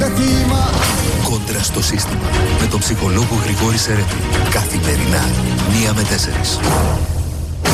Κόντρα στο σύστημα. Με τον ψυχολόγο Γρηγόρη Σερέτη. Καθημερινά 1 με 4.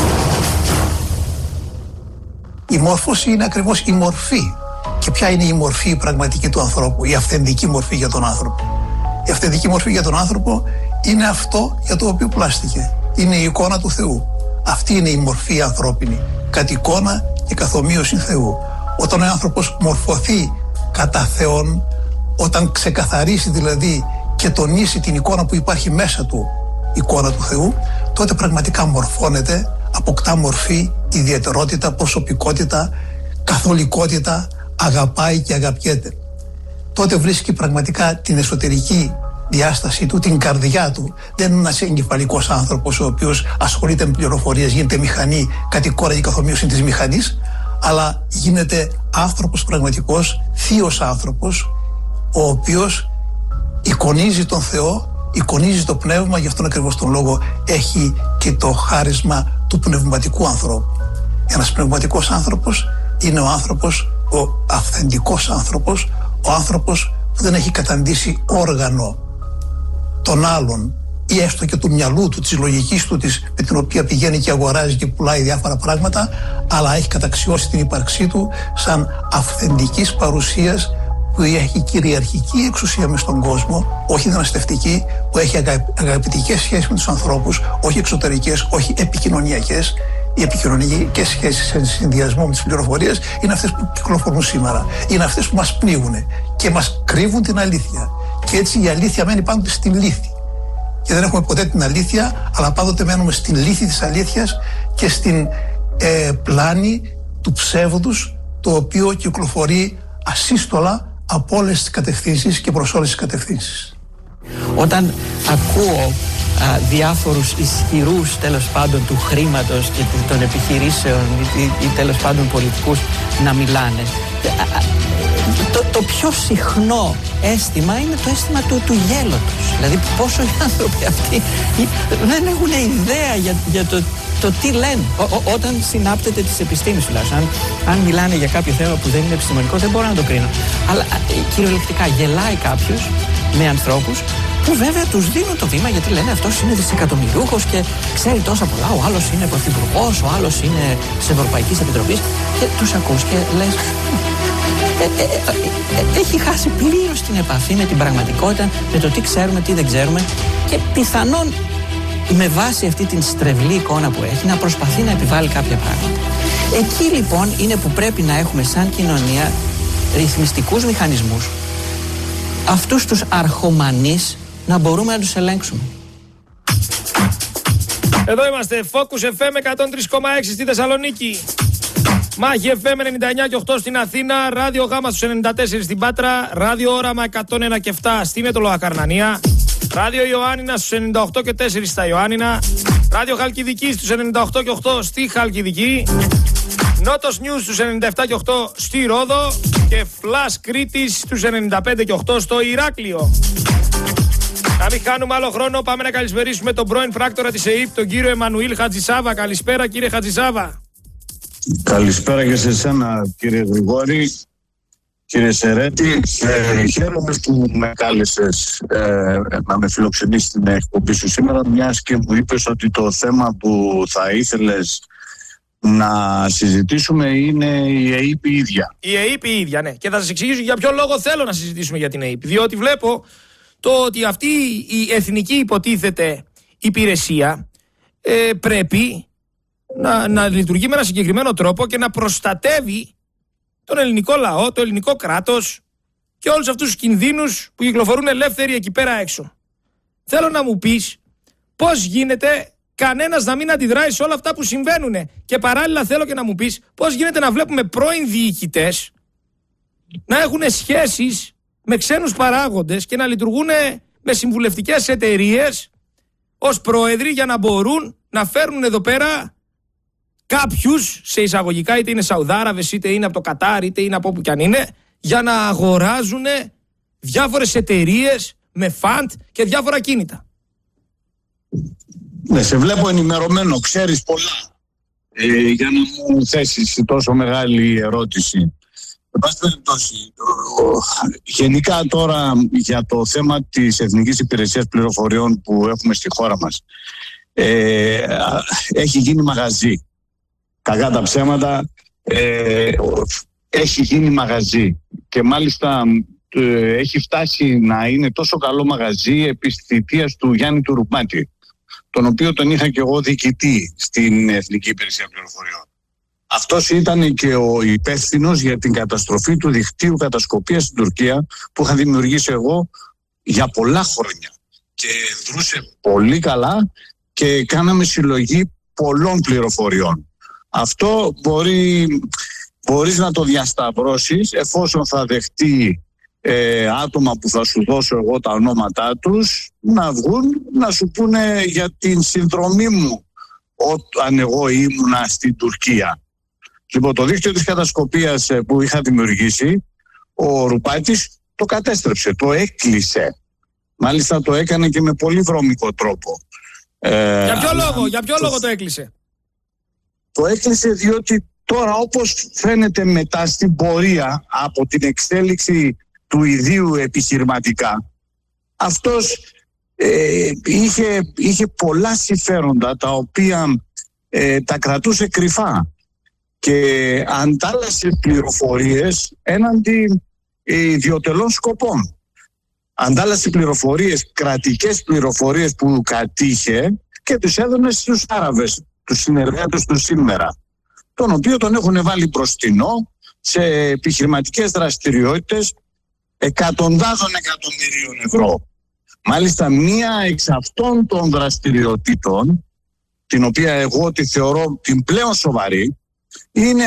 Η μόρφωση είναι ακριβώς η μορφή. Και ποια είναι η μορφή η πραγματική του ανθρώπου, η αυθεντική μορφή για τον άνθρωπο. Η αυθεντική μορφή για τον άνθρωπο είναι αυτό για το οποίο πλάστηκε. Είναι η εικόνα του Θεού. Αυτή είναι η μορφή ανθρώπινη. Κατ' εικόνα και καθ' ομοίωση Θεού. Όταν ο άνθρωπος μορφωθεί κατά Θεόν, όταν ξεκαθαρίσει δηλαδή και τονίσει την εικόνα που υπάρχει μέσα του, εικόνα του Θεού, τότε πραγματικά μορφώνεται, αποκτά μορφή, ιδιαιτερότητα, προσωπικότητα, καθολικότητα, αγαπάει και αγαπιέται. Τότε βρίσκει πραγματικά την εσωτερική διάσταση του, την καρδιά του. Δεν είναι ένας εγκεφαλικός άνθρωπος ο οποίος ασχολείται με πληροφορίες, γίνεται μηχανή, κατ' εικόνα και καθ' ομοίωση της μηχανής, αλλά γίνεται άνθρωπος πραγματικός, θείος άνθρωπος, ο οποίος εικονίζει τον Θεό, εικονίζει το πνεύμα, γι' αυτόν ακριβώς τον λόγο έχει και το χάρισμα του πνευματικού ανθρώπου. Ένας πνευματικός άνθρωπος είναι ο άνθρωπος, ο αυθεντικός άνθρωπος, ο άνθρωπος που δεν έχει καταντήσει όργανο των άλλων ή έστω και του μυαλού του, της λογικής του, με την οποία πηγαίνει και αγοράζει και πουλάει διάφορα πράγματα, αλλά έχει καταξιώσει την ύπαρξή του σαν αυθεντικής παρουσίας που έχει κυριαρχική εξουσία μες στον κόσμο, όχι δραστευτική, που έχει αγαπητικές σχέσεις με τους ανθρώπους, όχι εξωτερικές, όχι επικοινωνιακές. Οι επικοινωνιακές σχέσεις σε συνδυασμό με τις πληροφορίες είναι αυτές που κυκλοφορούν σήμερα. Είναι αυτές που μας πνίγουν και μας κρύβουν την αλήθεια. Και έτσι η αλήθεια μένει πάντοτε στην λύθη. Και δεν έχουμε ποτέ την αλήθεια, αλλά πάντοτε μένουμε στην λύθη της αλήθειας και στην πλάνη του ψεύδους, το οποίο κυκλοφορεί ασύστολα από όλες τις κατευθύνσεις και προς όλες τις κατευθύνσεις. Όταν ακούω διάφορους ισχυρούς τέλος πάντων του χρήματος και των επιχειρήσεων ή τέλος πάντων πολιτικούς να μιλάνε, το πιο συχνό αίσθημα είναι το αίσθημα του γέλωτος. Δηλαδή πόσο οι άνθρωποι αυτοί δεν έχουν ιδέα για το τι λένε. Όταν συνάπτεται της επιστήμης τουλάχιστον, αν μιλάνε για κάποιο θέμα που δεν είναι επιστημονικό, δεν μπορώ να το κρίνω. Αλλά κυριολεκτικά γελάει κάποιος με ανθρώπους που βέβαια τους δίνουν το βήμα, γιατί λένε αυτός είναι δισεκατομμυριούχος και ξέρει τόσα πολλά, ο άλλος είναι πρωθυπουργός, ο άλλος είναι της Ευρωπαϊκής Επιτροπής, και τους ακούς και λες έχει χάσει πλήρως την επαφή με την πραγματικότητα, με το τι ξέρουμε, τι δεν ξέρουμε, και πιθανόν με βάση αυτή την στρεβλή εικόνα που έχει να προσπαθεί να επιβάλλει κάποια πράγματα. Εκεί λοιπόν είναι που πρέπει να έχουμε σαν κοινωνία ρυθμιστικούς μηχανισμούς, αυτούς τους αρχομανείς να μπορούμε να τους ελέγξουμε. Εδώ είμαστε, Focus FM 103,6 στη Θεσσαλονίκη, Μάχη FM 99 και 8 στην Αθήνα, Ράδιο Γάμα στους 94 στην Πάτρα, Ράδιο Όραμα 101 και 7 στη Μετωλοακαρνανία, Ράδιο Ιωάννινα στους 98 και 4 στα Ιωάννινα, Ράδιο Χαλκιδική στους 98 και 8 στη Χαλκιδική, Νότος News στους 97 και 8 στη Ρόδο και Flash Κρήτης στους 95 και 8 στο Ηράκλειο. Να μην χάνουμε άλλο χρόνο, πάμε να καλησπερίσουμε τον πρώην πράκτορα της ΕΥΠ, τον κύριο Εμμανουήλ Χατζησάβα. Καλησπέρα κύριε Χατζησάβα. Καλησπέρα και σε εσένα κύριε Γρηγόρη, κύριε Σερέτη. Χαίρομαι που με κάλεσες να με φιλοξενήσεις στην εκπομπή σου σήμερα, μιας και μου είπες ότι το θέμα που θα ήθελες να συζητήσουμε είναι η ΕΥΠ η ίδια. Η ΕΥΠ η ίδια, ναι. Και θα σας εξηγήσω για ποιο λόγο θέλω να συζητήσουμε για την ΕΥΠ. Διότι βλέπω το ότι αυτή η εθνική υποτίθεται υπηρεσία πρέπει να λειτουργεί με ένα συγκεκριμένο τρόπο και να προστατεύει τον ελληνικό λαό, το ελληνικό κράτος και όλους αυτούς τους κινδύνους που κυκλοφορούν ελεύθεροι εκεί πέρα έξω. Θέλω να μου πεις πώς γίνεται κανένας να μην αντιδράει σε όλα αυτά που συμβαίνουν, και παράλληλα θέλω και να μου πεις πώς γίνεται να βλέπουμε πρώην διοικητές να έχουν σχέσεις με ξένους παράγοντες και να λειτουργούν με συμβουλευτικές εταιρείες ως πρόεδροι για να μπορούν να φέρνουν εδώ πέρα κάποιους, σε εισαγωγικά, είτε είναι Σαουδάραβες, είτε είναι από το Κατάρ, είτε είναι από όπου κι αν είναι, για να αγοράζουν διάφορες εταιρείες με φαντ και διάφορα κίνητα. Ναι, σε βλέπω ενημερωμένο, ξέρεις πολλά. Για να μου θέσεις τόσο μεγάλη ερώτηση. Εν πάση περιπτώσει, γενικά τώρα για το θέμα της Εθνικής Υπηρεσίας Πληροφοριών που έχουμε στη χώρα μας, έχει γίνει μαγαζί. Κακά τα ψέματα, έχει γίνει μαγαζί. Και μάλιστα έχει φτάσει να είναι τόσο καλό μαγαζί επί της θητείας του Γιάννη του Ρουπάτη, τον οποίο τον είχα και εγώ διοικητή στην Εθνική Υπηρεσία Πληροφοριών. Αυτός ήταν και ο υπεύθυνος για την καταστροφή του δικτύου κατασκοπίας στην Τουρκία που είχα δημιουργήσει εγώ για πολλά χρόνια. Και δρούσε πολύ καλά και κάναμε συλλογή πολλών πληροφοριών. Αυτό μπορείς να το διασταυρώσεις εφόσον θα δεχτεί άτομα που θα σου δώσω εγώ τα ονόματά τους να βγουν να σου πούνε για την συνδρομή μου όταν εγώ ήμουνα στην Τουρκία. Λοιπόν, το δίκτυο της κατασκοπίας που είχα δημιουργήσει, ο Ρουπάτης το κατέστρεψε, το έκλεισε. Μάλιστα το έκανε και με πολύ βρώμικο τρόπο. Για ποιο λόγο το έκλεισε? Το έκλεισε διότι τώρα, όπως φαίνεται μετά στην πορεία από την εξέλιξη του ιδίου επιχειρηματικά, αυτός είχε πολλά συμφέροντα τα οποία τα κρατούσε κρυφά και αντάλλασε πληροφορίες έναντι ιδιωτελών σκοπών. Αντάλλασε πληροφορίες, κρατικές πληροφορίες που κατήχε και τους έδωνε στους Άραβες, τους συνεργάτες του σήμερα, τον οποίο τον έχουν βάλει μπροστινό σε επιχειρηματικές δραστηριότητες εκατοντάδων εκατομμυρίων ευρώ. Μάλιστα μία εξ αυτών των δραστηριοτήτων, την οποία εγώ τη θεωρώ την πλέον σοβαρή, είναι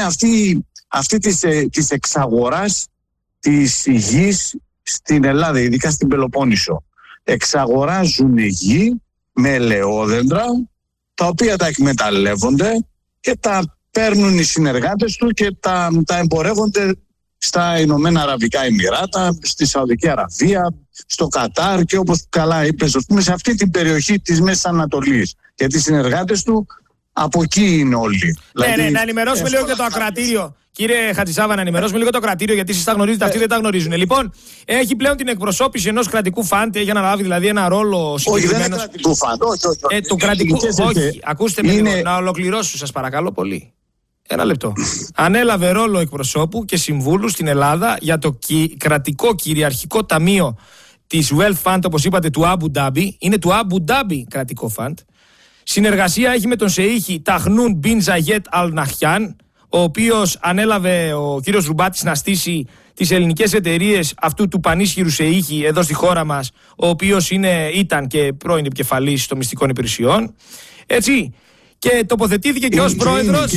αυτή της εξαγοράς της γης στην Ελλάδα, ειδικά στην Πελοπόννησο. Εξαγοράζουν γη με ελαιόδεντρα, τα οποία τα εκμεταλλεύονται και τα παίρνουν οι συνεργάτες του και τα εμπορεύονται στα Ηνωμένα Αραβικά Εμιράτα, στη Σαουδική Αραβία, στο Κατάρ και όπως καλά είπες, σε αυτή την περιοχή της Μέσης Ανατολής. Γιατί οι συνεργάτες του από εκεί είναι όλοι. Ναι, να ενημερώσουμε λίγο και το ακροατήριο. Κύριε Χατζησάβα, να ενημερώσουμε λίγο το ακροατήριο, γιατί εσείς τα γνωρίζετε, αυτοί δεν τα γνωρίζουν. Λοιπόν, έχει πλέον την εκπροσώπηση ενός κρατικού φαντ, έχει αναλάβει δηλαδή ένα ρόλο συγκεκριμένο. Όχι, δεν είναι κρατικού φαντ, όχι. Του κρατικού, όχι, ακούστε με λίγο, να ολοκληρώσω, σας παρακαλώ πολύ. Ένα λεπτό. Ανέλαβε ρόλο εκπροσώπου και συμβούλου στην Ελλάδα για το κρατικό κυριαρχικό ταμείο της Wealth Fund, όπως είπατε, του Αμπου Ντάμπι. Είναι του Αμπου Ντάμπι κρατικό φαντ. Συνεργασία έχει με τον Σεΐχη Ταχνούν Μπιν Ζαγέτ Αλ Ναχιάν, ο οποίος ανέλαβε ο κύριος Ρουπάτης να στήσει τις ελληνικές εταιρείες αυτού του πανίσχυρου Σεΐχη εδώ στη χώρα μας, ο οποίος ήταν και πρώην επικεφαλής των μυστικών υπηρεσιών. Έτσι. Και τοποθετήθηκε και ως πρόεδρος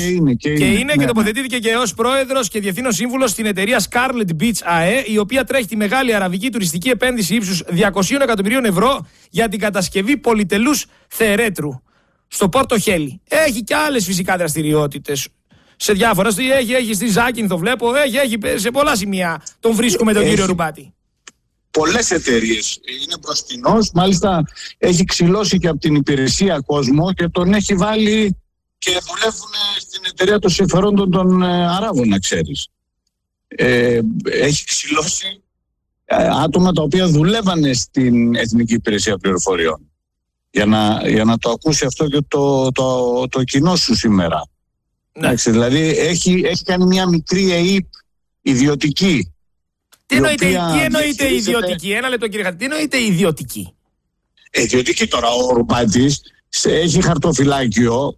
και τοποθετήθηκε και ως πρόεδρος και διευθύνων σύμβουλος στην εταιρεία Scarlet Beach ΑΕ, η οποία τρέχει τη μεγάλη αραβική τουριστική επένδυση ύψους 200 εκατομμυρίων ευρώ για την κατασκευή πολυτελούς θερέτρου στο Πόρτο Χέλι. Έχει και άλλες φυσικά δραστηριότητες σε διάφορα. Έχει στη Ζάκυνθο, βλέπω, έχει σε πολλά σημεία τον βρίσκουμε τον κύριο Ρουπάτη. Πολλές εταιρείες. Είναι μπροστινός, μάλιστα έχει ξυλώσει και από την υπηρεσία κόσμο και τον έχει βάλει και δουλεύουν στην εταιρεία των συμφερόντων των Αράβων, να ξέρεις. Έχει ξυλώσει άτομα τα οποία δουλεύανε στην Εθνική Υπηρεσία Πληροφοριών. Για να το ακούσει αυτό και το κοινό σου σήμερα. Ναι. Δηλαδή έχει κάνει μια μικρή ΕΕΠ ιδιωτική. Τι εννοείται ιδιωτική? Ένα λεπτό, κύριε Χατζη. Τι εννοείται ιδιωτική? Ιδιωτική τώρα, ο Ρουπάτης έχει χαρτοφυλάκιο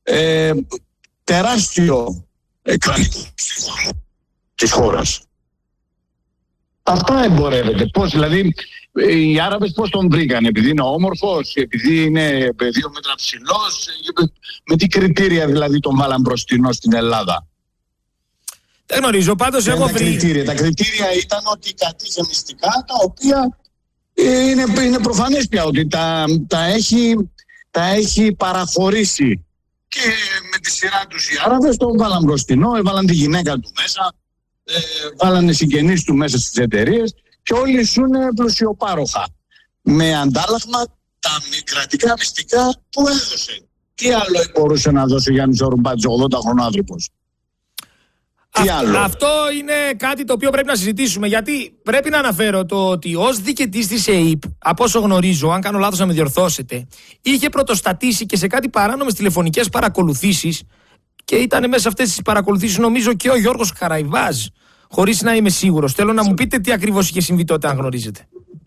τεράστιο εκρανικό της χώρας. Αυτά εμπορεύεται. Πώς, δηλαδή, οι Άραβες πώς τον βρήκαν? Επειδή είναι όμορφος, επειδή είναι 2 μέτρα ψηλός, με τι κριτήρια δηλαδή τον βάλαν μπροστινό στην Ελλάδα? Δεν γνωρίζω, πάντως έχω βρει. Τα κριτήρια ήταν ότι κατήχε μυστικά, τα οποία είναι προφανές πια ότι τα έχει παραχωρήσει. Και με τη σειρά τους οι Άραβες τον βάλαν μπροστινό, έβαλαν τη γυναίκα του μέσα, βάλανε συγγενείς του μέσα στις εταιρείες και όλοι ζουν πλουσιοπάροχα. Με αντάλλαγμα τα κρατικά μυστικά που έδωσε. Τι άλλο μπορούσε να δώσει ο Γιάννης ο Ρουπάτης, 80χρονο άνθρωπος? Αυτό είναι κάτι το οποίο πρέπει να συζητήσουμε. Γιατί πρέπει να αναφέρω το ότι ως διοικητής της ΕΕΠ, από όσο γνωρίζω, αν κάνω λάθος να με διορθώσετε, είχε πρωτοστατήσει και σε κάτι παράνομες τηλεφωνικές παρακολουθήσεις και ήταν μέσα σε αυτές τις παρακολουθήσεις νομίζω και ο Γιώργος Καραϊβάζ, χωρίς να είμαι σίγουρος. Θέλω να μου πείτε τι ακριβώς είχε συμβεί τότε, αν γνωρίζετε.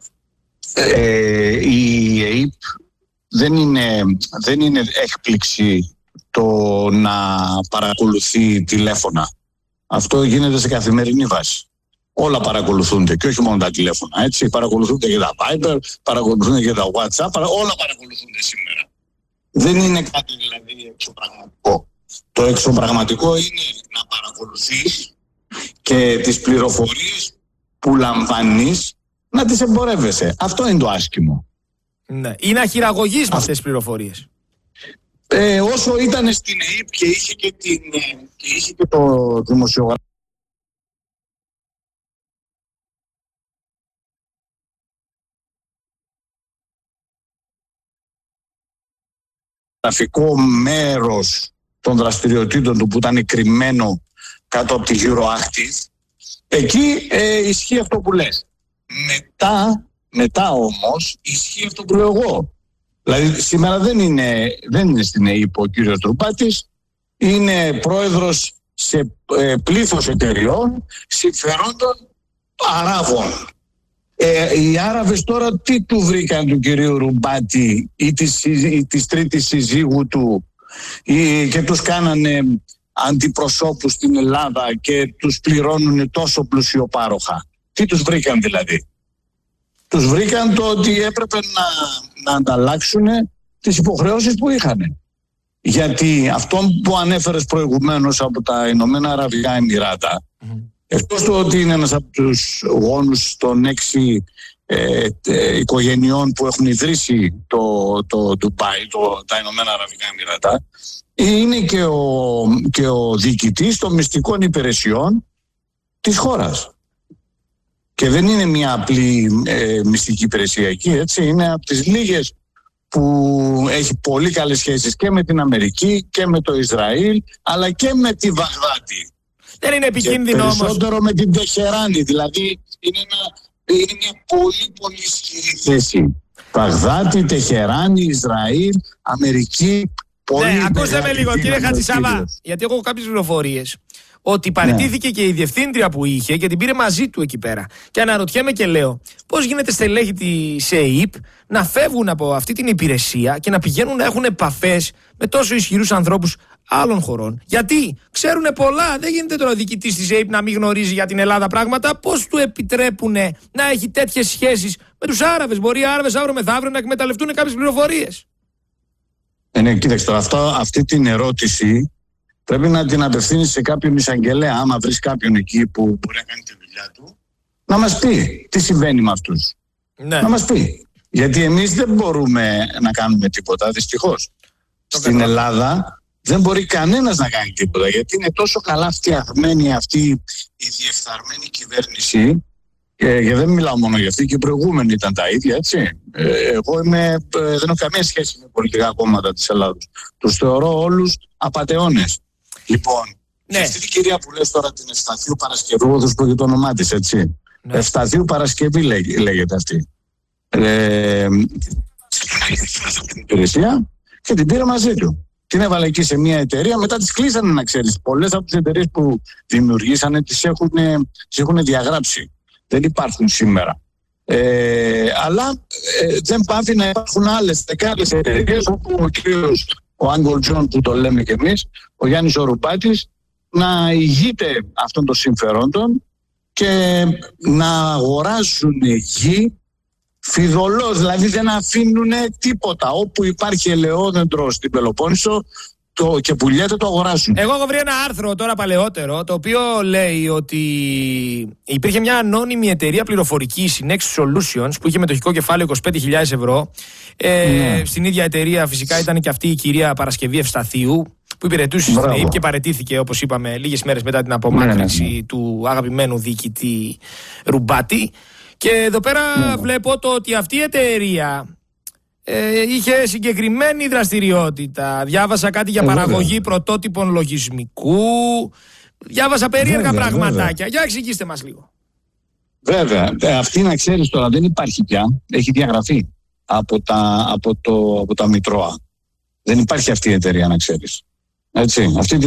Η ΕΕΠ δεν είναι έκπληξη το να παρακολουθεί τηλέφωνα. Αυτό γίνεται σε καθημερινή βάση. Όλα παρακολουθούνται και όχι μόνο τα τηλέφωνα. Έτσι. Παρακολουθούνται και τα Viber, παρακολουθούνται και τα WhatsApp, όλα παρακολουθούνται σήμερα. Δεν είναι κάτι δηλαδή εξωπραγματικό. Το εξωπραγματικό είναι να παρακολουθείς και τις πληροφορίες που λαμβάνεις να τις εμπορεύεσαι. Αυτό είναι το άσχημο. Ναι. Ή να χειραγωγείς με αυτές τις πληροφορίες. Όσο ήταν στην ΕΕΠ και είχε και το δημοσιογραφικό μέρος των δραστηριοτήτων του που ήταν κρυμμένο κάτω από τη Euroactiv, εκεί ισχύει αυτό που λες. Μετά όμως ισχύει αυτό που λέω εγώ. Δηλαδή σήμερα δεν είναι στην ΕΕΠ ο κύριος Ρουπάτης, είναι πρόεδρος σε πλήθος εταιριών συμφερόντων Αράβων. Οι Άραβες τώρα τι του βρήκαν του κυρίου Ρουμπάτη ή της τρίτης συζύγου του και τους κάνανε αντιπροσώπους στην Ελλάδα και τους πληρώνουν τόσο πλουσιοπάροχα. Τι τους βρήκαν δηλαδή? Τους βρήκαν το ότι έπρεπε να ανταλλάξουν τις υποχρεώσεις που είχαν. Γιατί αυτό που ανέφερες προηγουμένως από τα Ηνωμένα Αραβικά Εμιράτα, εκτός του ότι είναι ένας από τους γόνους των 6 οικογενειών που έχουν ιδρύσει το Ντουμπάι, τα Ηνωμένα Αραβικά Εμιράτα, είναι και ο διοικητής των μυστικών υπηρεσιών της χώρας. Και δεν είναι μια απλή μυστική υπηρεσία εκεί, έτσι. Είναι από τις λίγες που έχει πολύ καλές σχέσεις και με την Αμερική και με το Ισραήλ, αλλά και με τη Βαγδάτη. Δεν είναι επικίνδυνο όμως. Περισσότερο με την Τεχεράνη, δηλαδή είναι μια πολύ πολύ ισχυρή θέση. Βαγδάτη, Τεχεράνη, Ισραήλ, Αμερική. Ναι, ακούστε με λίγο κύριε Χατζησάβα, γιατί έχω κάποιες πληροφορίες. Ότι παραιτήθηκε και η διευθύντρια που είχε και την πήρε μαζί του εκεί πέρα. Και αναρωτιέμαι και λέω, πώς γίνεται στελέχη της ΕΕΠ να φεύγουν από αυτή την υπηρεσία και να πηγαίνουν να έχουν επαφές με τόσο ισχυρούς ανθρώπους άλλων χωρών? Γιατί ξέρουν πολλά. Δεν γίνεται τώρα ο διοικητής της ΕΕΠ να μην γνωρίζει για την Ελλάδα πράγματα. Πώς του επιτρέπουν να έχει τέτοιες σχέσεις με τους Άραβες? Μπορεί οι Άραβες αύριο μεθαύριο να εκμεταλλευτούν κάποιες πληροφορίες. Ναι, κοίταξε τώρα, αυτή την ερώτηση πρέπει να την απευθύνεις σε κάποιον εισαγγελέα. Άμα βρεις κάποιον εκεί που μπορεί να κάνει τη δουλειά του, να μας πει τι συμβαίνει με αυτούς. Ναι. Να μας πει. Γιατί εμείς δεν μπορούμε να κάνουμε τίποτα, δυστυχώς. Στην Ελλάδα δεν μπορεί κανένας να κάνει τίποτα, γιατί είναι τόσο καλά φτιαγμένη αυτή η διεφθαρμένη κυβέρνηση. Και δεν μιλάω μόνο για αυτή, και οι προηγούμενοι ήταν τα ίδια, έτσι. Εγώ δεν έχω καμία σχέση με πολιτικά κόμματα της Ελλάδος. Τους θεωρώ όλους απατεώνες. Λοιπόν, και αυτή την κυρία που λες τώρα, την Ευσταθίου Παρασκευή, εγώ θα σου πω και το όνομά της, έτσι. Ναι. Ευσταθίου Παρασκευή λέγεται αυτή. Την υπηρεσία και την πήρα μαζί του. Την έβαλε εκεί σε μια εταιρεία, μετά τις κλείσανε, να ξέρεις. Πολλές από τις εταιρείες που δημιουργήσανε τις έχουν διαγράψει. Δεν υπάρχουν σήμερα. Αλλά δεν πάθει να υπάρχουν άλλες δεκάδες εταιρείες, όπου ο κύριος ο Άγγολ Τζον, που το λέμε κι εμείς, ο Γιάννης ο Ρουπάτης, να ηγείται αυτών των συμφερόντων και να αγοράζουν γη φιδωλώς, δηλαδή δεν αφήνουν τίποτα. Όπου υπάρχει ελαιόδεντρο στην Πελοπόννησο και πουλιέται, το αγοράζουν. Εγώ έχω βρει ένα άρθρο τώρα παλαιότερο, το οποίο λέει ότι υπήρχε μια ανώνυμη εταιρεία πληροφορική, Synex Solutions, που είχε μετοχικό κεφάλαιο 25.000 ευρώ. Στην ίδια εταιρεία φυσικά ήταν και αυτή η κυρία Παρασκευή Ευσταθίου, που υπηρετούσε στην ΕΕΠ και παραιτήθηκε, όπως είπαμε, λίγες μέρες μετά την απομάκρυνση του αγαπημένου διοικητή Ρουμπάτη. Και εδώ πέρα βλέπω το ότι αυτή η εταιρεία είχε συγκεκριμένη δραστηριότητα. Διάβασα κάτι για παραγωγή πρωτότυπων λογισμικού, Διάβασα περίεργα πραγματάκια. Για εξηγήστε μας λίγο. Βέβαια. Αυτή, να ξέρεις τώρα, δεν υπάρχει πια. Έχει διαγραφεί από τα Μητρώα. Δεν υπάρχει αυτή η εταιρεία, να ξέρεις. Έτσι. Αυτή